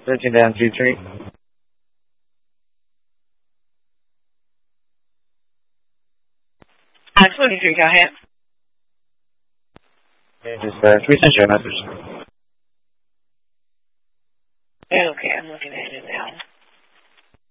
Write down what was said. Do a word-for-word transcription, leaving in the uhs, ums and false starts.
Searching down two three. Uh, twenty-three, go ahead. Okay, just uh, three sent you a message. Okay, I'm looking at it now.